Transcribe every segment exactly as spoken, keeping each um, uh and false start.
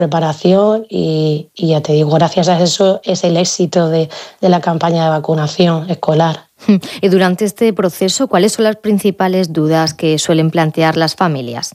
preparación y, y ya te digo, gracias a eso es el éxito de, de la campaña de vacunación escolar. Y durante este proceso, ¿cuáles son las principales dudas que suelen plantear las familias?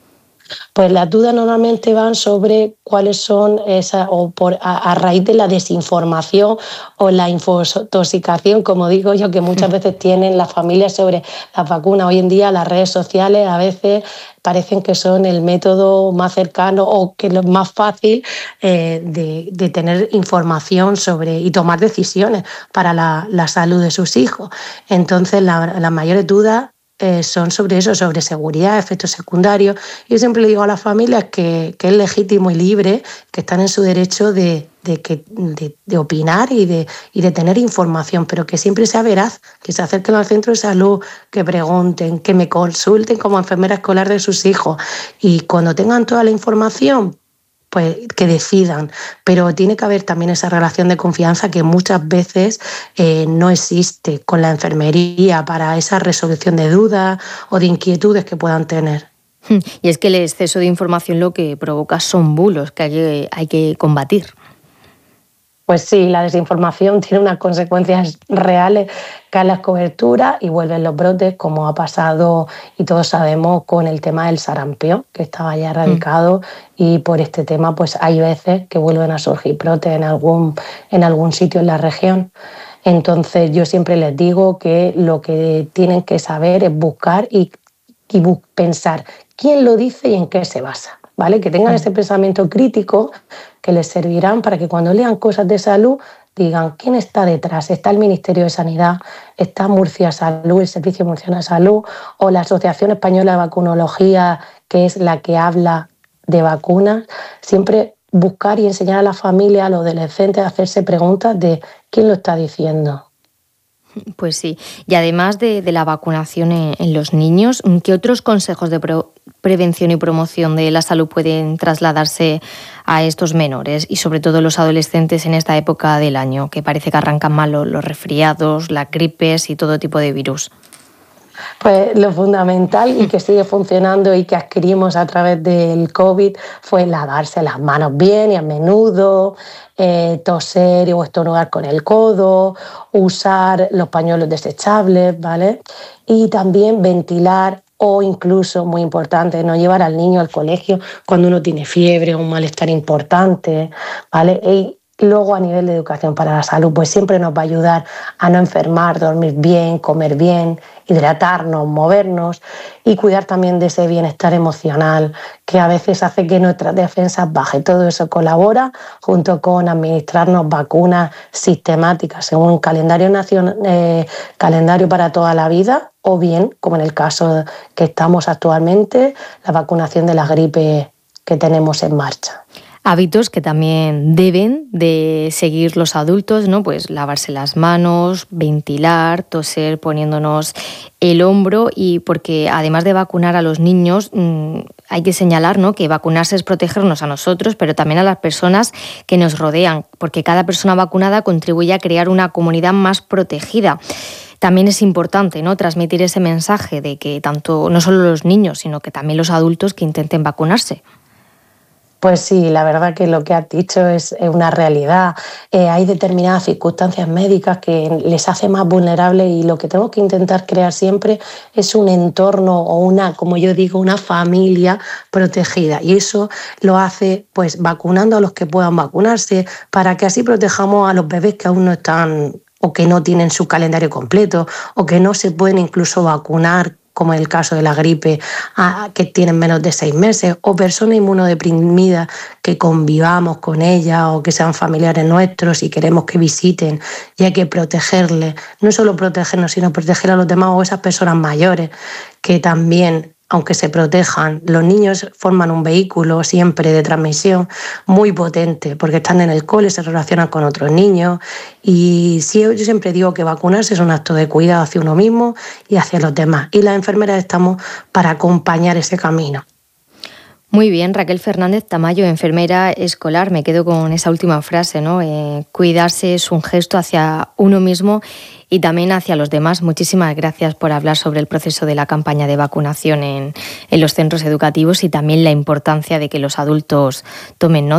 Pues las dudas normalmente van sobre cuáles son esas, o por, a, a raíz de la desinformación o la infoxicación, como digo yo, que muchas veces tienen las familias sobre las vacunas. Hoy en día las redes sociales a veces parecen que son el método más cercano o que lo más fácil eh, de, de tener información sobre y tomar decisiones para la, la salud de sus hijos. Entonces, la, las mayores dudas Eh, son sobre eso, sobre seguridad, efectos secundarios. Yo siempre le digo a las familias que, que es legítimo y libre, que están en su derecho de, de, que, de, de opinar y de, y de tener información, pero que siempre sea veraz, que se acerquen al centro de salud, que pregunten, que me consulten como enfermera escolar de sus hijos y cuando tengan toda la información, pues que decidan, pero tiene que haber también esa relación de confianza que muchas veces eh, no existe con la enfermería para esa resolución de dudas o de inquietudes que puedan tener. Y es que el exceso de información lo que provoca son bulos que hay que, hay que combatir. Pues sí, la desinformación tiene unas consecuencias reales, caen las coberturas y vuelven los brotes, como ha pasado y todos sabemos con el tema del sarampión, que estaba ya erradicado, mm. y por este tema pues hay veces que vuelven a surgir brotes en algún, en algún sitio en la región. Entonces yo siempre les digo que lo que tienen que saber es buscar y, y bu- pensar quién lo dice y en qué se basa. ¿Vale? Que tengan ese pensamiento crítico que les servirán para que cuando lean cosas de salud digan quién está detrás. Está el Ministerio de Sanidad, está Murcia Salud, el Servicio Murciano de Salud o la Asociación Española de Vacunología, que es la que habla de vacunas. Siempre buscar y enseñar a la familia, a los adolescentes, a hacerse preguntas de quién lo está diciendo. Pues sí, y además de, de la vacunación en, en los niños, ¿qué otros consejos de pro, prevención y promoción de la salud pueden trasladarse a estos menores y sobre todo los adolescentes en esta época del año, que parece que arrancan mal los, los resfriados, las gripes y todo tipo de virus? Pues lo fundamental y que sigue funcionando y que adquirimos a través del COVID fue lavarse las manos bien y a menudo, eh, toser o estornudar con el codo, usar los pañuelos desechables, ¿vale? Y también ventilar o incluso, muy importante, no llevar al niño al colegio cuando uno tiene fiebre o un malestar importante, ¿vale? Y luego a nivel de educación para la salud, pues siempre nos va a ayudar a no enfermar, dormir bien, comer bien, hidratarnos, movernos y cuidar también de ese bienestar emocional que a veces hace que nuestras defensas bajen. Todo eso colabora junto con administrarnos vacunas sistemáticas según un calendario, nacional, eh, calendario para toda la vida o bien, como en el caso que estamos actualmente, la vacunación de la gripe que tenemos en marcha. Hábitos que también deben de seguir los adultos, ¿no? Pues lavarse las manos, ventilar, toser poniéndonos el hombro y porque además de vacunar a los niños mmm, hay que señalar, ¿no? Que vacunarse es protegernos a nosotros, pero también a las personas que nos rodean, porque cada persona vacunada contribuye a crear una comunidad más protegida. También es importante, ¿no? Transmitir ese mensaje de que tanto no solo los niños, sino que también los adultos que intenten vacunarse. Pues sí, la verdad que lo que has dicho es, es una realidad. Eh, hay determinadas circunstancias médicas que les hace más vulnerables y lo que tenemos que intentar crear siempre es un entorno o una, como yo digo, una familia protegida. Y eso lo hace pues vacunando a los que puedan vacunarse para que así protejamos a los bebés que aún no están o que no tienen su calendario completo o que no se pueden incluso vacunar, como en el caso de la gripe, a, que tienen menos de seis meses, o personas inmunodeprimidas que convivamos con ellas o que sean familiares nuestros y queremos que visiten y hay que protegerles, no solo protegernos, sino proteger a los demás o esas personas mayores que también, aunque se protejan, los niños forman un vehículo siempre de transmisión muy potente porque están en el cole, se relacionan con otros niños y sí, yo siempre digo que vacunarse es un acto de cuidado hacia uno mismo y hacia los demás y las enfermeras estamos para acompañar ese camino. Muy bien, Raquel Fernández Tamayo, enfermera escolar. Me quedo con esa última frase, ¿no? Eh, cuidarse es un gesto hacia uno mismo y también hacia los demás. Muchísimas gracias por hablar sobre el proceso de la campaña de vacunación en, en los centros educativos y también la importancia de que los adultos tomen nota.